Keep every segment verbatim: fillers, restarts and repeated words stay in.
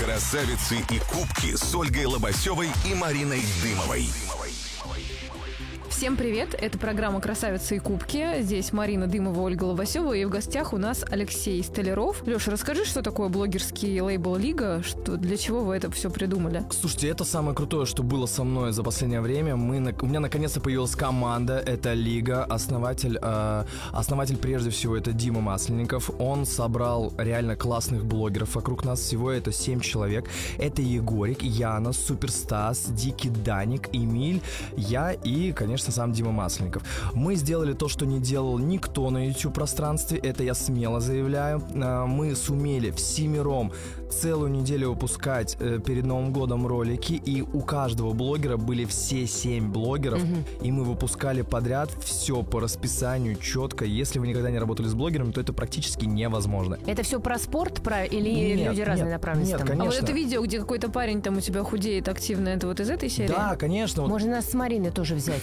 Красавицы и кубки с Ольгой Лобасевой и Мариной Дымовой. Всем привет, это программа «Красавицы и кубки». Здесь Марина Дымова, Ольга Лобасева, и в гостях у нас Алексей Столяров. Леша, расскажи, что такое блогерский лейбл «Лига», что, для чего вы это все придумали? Слушайте, это самое крутое, что было со мной за последнее время. Мы, у меня наконец-то появилась команда, это «Лига». Основатель, э, основатель прежде всего это Дима Масленников. Он собрал реально классных блогеров вокруг нас, всего это семь человек. Это Егорик, Яна, Суперстас, Дикий Даник, Эмиль, я и, конечно, сам Дима Масленников. Мы сделали то, что не делал никто на YouTube-пространстве, это я смело заявляю. Мы сумели всемиром целую неделю выпускать э, перед Новым годом ролики, и у каждого блогера были все семь блогеров, mm-hmm. и мы выпускали подряд все по расписанию, четко. Если вы никогда не работали с блогерами, то это практически невозможно. Это все про спорт, про или нет, люди разной нет, направленности? Нет, там? конечно. А вот это видео, где какой-то парень там у тебя худеет активно, это вот из этой серии? Да, конечно. Можно нас с Мариной тоже взять.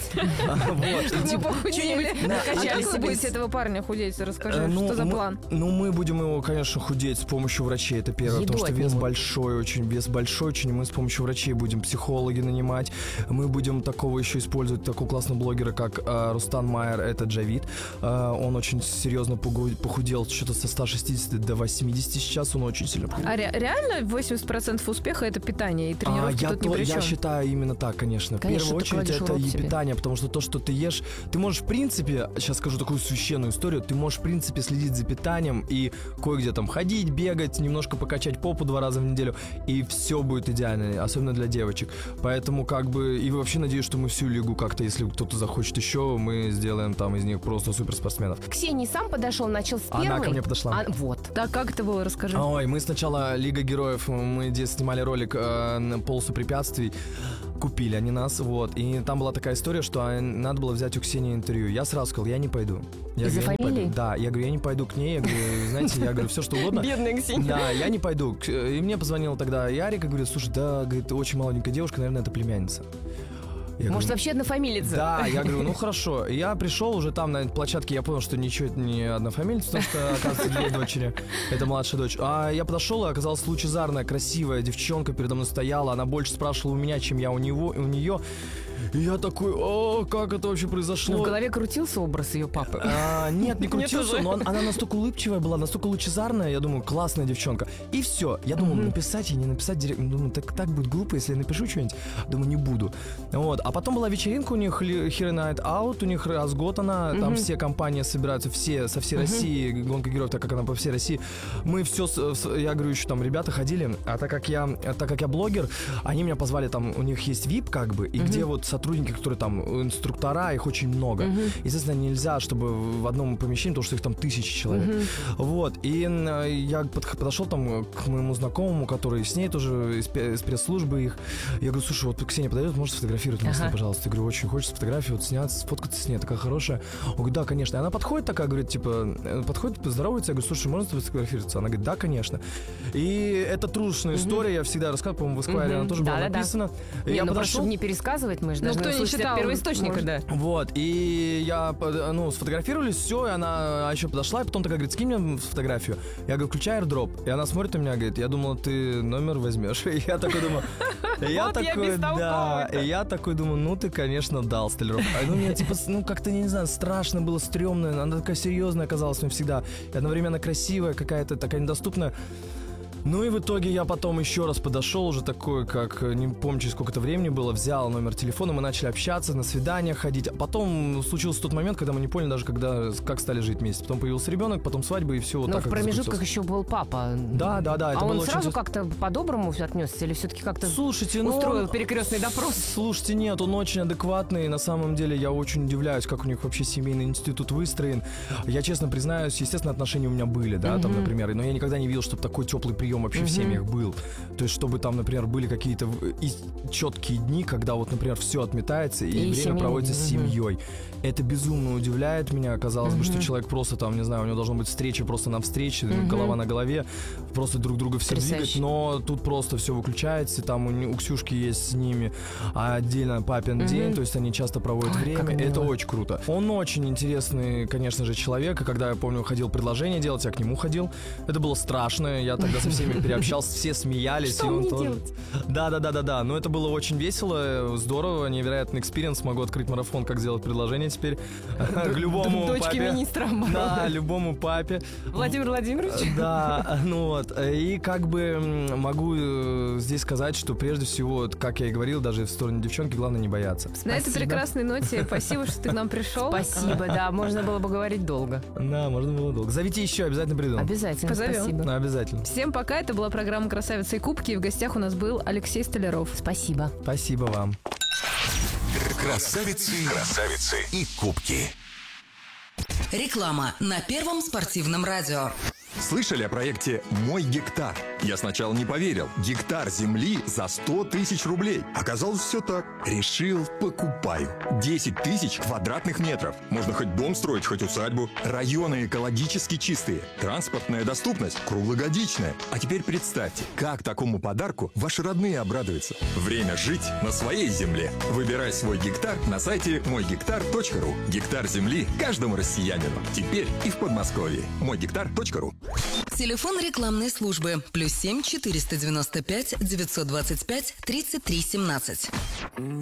Мы похудели. Как вы будете этого парня худеть? Расскажи, что за план? Ну, мы будем его, конечно, худеть с помощью врачей, это первое, потому что вес большой очень, вес большой очень, мы с помощью врачей будем психологи нанимать, мы будем такого еще использовать, такого классного блогера, как э, Рустам Майер, это Джавид, э, он очень серьезно похудел, что-то со ста шестидесяти до восьмидесяти сейчас, он очень сильно похудел. А ре- реально восемьдесят процентов успеха это питание, и тренировки а, тут я, ни при чем? Я считаю именно так, конечно. Конечно, в первую очередь это и себе. питание, потому что то, что ты ешь, ты можешь в принципе, сейчас скажу такую священную историю, ты можешь в принципе следить за питанием и кое-где там ходить, бегать, немножко покачать попу два раза в неделю, и все будет идеально, особенно для девочек. Поэтому как бы, и вообще надеюсь, что мы всю лигу как-то, если кто-то захочет еще, мы сделаем там из них просто суперспортсменов. Ксения сам подошел, начал с первой. Она ко мне подошла. А, вот. Да, как это было, расскажи. Ой, мы сначала Лига Героев, мы где снимали ролик э, на полосу препятствий, купили они нас, вот, и там была такая история, что надо было взять у Ксении интервью. Я сразу сказал, я не пойду. Я Из-за говорю, фамилии? Да, я говорю, я не пойду к ней, я говорю, знаете, я говорю, все что угодно. Бедная Ксения. Да, я не пойду. И мне позвонил тогда Ярик и говорит, слушай, да, говорит, очень молоденькая девушка, наверное, это племянница. Я Может, говорю, вообще однофамилица? Да, я говорю, ну хорошо. И я пришел уже там на площадке, я понял, что ничего это не однофамилица, потому что, оказывается, две дочери. Это младшая дочь. А я подошел, и оказалась лучезарная, красивая девчонка передо мной стояла. Она больше спрашивала у меня, чем я у него, у нее. И я такой, о, как это вообще произошло? Но в голове крутился образ ее папы. А, нет, не крутился, но он, она настолько улыбчивая была, настолько лучезарная, я думаю, классная девчонка. И все. Я думал, mm-hmm. написать ей, не написать директ. Думаю, так, так будет глупо, если я напишу что-нибудь. Думаю, не буду. Вот. А потом была вечеринка у них, Here Night Out, у них раз в год она, mm-hmm. там все компании собираются, все, со всей mm-hmm. России, гонка героев, так как она по всей России. Мы все, я говорю, еще там ребята ходили, а так как я, так как я блогер, они меня позвали, там у них есть ви ай пи как бы, и mm-hmm. где вот сотрудники, которые там, инструктора, их очень много. Uh-huh. Естественно, нельзя, чтобы в одном помещении, потому что их там тысячи человек. Uh-huh. Вот. И я подошел там к моему знакомому, который с ней тоже из, из пресс-службы их. Я говорю, слушай, вот Ксения подойдет, можешь сфотографировать меня, uh-huh. пожалуйста? Я говорю, очень хочется фотографию, вот снять, сфоткаться с ней, такая хорошая. Он говорит, да, конечно. И она подходит такая, говорит, типа, подходит, здоровается. Я говорю, слушай, можно с тобой сфотографироваться? Она говорит, да, конечно. И это трушная uh-huh. история, я всегда рассказываю, по-моему, в Эсквайре uh-huh. она тоже да, была да, написана. Да. Я не, ну подошел... просто не пересказывать, мы же должны слушать от первоисточника, да. Вот, и я, ну, сфотографировались, все, и она еще подошла, и потом такая говорит, скинь мне фотографию. Я говорю, включай AirDrop. И она смотрит на меня, говорит, я думала, ты номер возьмешь. И я такой думаю... Я такой, да, и я такой думаю, ну ты, конечно, дал, Столяров. Ну, мне, типа, ну, как-то, не знаю, страшно было, стрёмно. Она такая серьезная оказалась мне всегда. И одновременно красивая, какая-то такая недоступная. Ну и в итоге я потом еще раз подошел, уже такой, как, не помню, через сколько-то времени было, взял номер телефона, мы начали общаться, на свидания ходить. А потом случился тот момент, когда мы не поняли даже, когда, как стали жить вместе. Потом появился ребенок, потом свадьба и все. Вот но так в промежутках еще был папа. Да, да, да. Это а было он очень сразу очень... как-то по-доброму отнесся или все-таки как-то Слушайте, устроил ну, перекрестный допрос? Слушайте, нет, он очень адекватный. На самом деле я очень удивляюсь, как у них вообще семейный институт выстроен. Я честно признаюсь, естественно, отношения у меня были, да, uh-huh. там, например, но я никогда не видел, чтобы такой теплый прием вообще uh-huh. в семьях был. То есть, чтобы там, например, были какие-то четкие дни, когда вот, например, все отметается и, и время семья. проводится с семьей. Это безумно удивляет меня. Казалось uh-huh. бы, что человек просто там, не знаю, у него должна быть встреча просто на встрече, uh-huh. голова на голове, просто друг друга все двигать, но тут просто все выключается, там у, у Ксюшки есть с ними отдельно папин uh-huh. день, то есть они часто проводят Ой, время, это очень круто. Он очень интересный, конечно же, человек, и когда, я помню, ходил предложение делать, я к нему ходил, это было страшно, я тогда совсем всеми переобщался, все смеялись. Что мне делать? Да-да-да-да-да. Но это было очень весело, здорово, невероятный экспириенс. Могу открыть марафон, как сделать предложение теперь к любому папе. Дочке министра обороны. Да, любому папе. Владимир Владимирович. Да, ну вот. И как бы могу здесь сказать, что прежде всего, как я и говорил, даже в сторону девчонки, главное не бояться. На этой прекрасной ноте спасибо, что ты к нам пришел. Спасибо, да, можно было бы говорить долго. Да, можно было долго. Зовите еще, обязательно приду. Обязательно, Позовем. спасибо. Ну, обязательно. Всем пока, это была программа «Красавица и кубки», и в гостях у нас был Алексей Столяров. Спасибо. Спасибо вам. Красавицы, красавицы и кубки. Реклама на Первом спортивном радио. Слышали о проекте «Мой гектар»? Я сначала не поверил. Гектар земли за сто тысяч рублей. Оказалось, все так. Решил, покупаю. десять тысяч квадратных метров. Можно хоть дом строить, хоть усадьбу. Районы экологически чистые. Транспортная доступность круглогодичная. А теперь представьте, как такому подарку ваши родные обрадуются. Время жить на своей земле. Выбирай свой гектар на сайте мой гектар точка ру. Гектар земли каждому россиянину. Теперь и в Подмосковье. мой гектар точка ру. Телефон рекламной службы плюс семь четыреста девяносто пять девятьсот двадцать пять тридцать три семнадцать.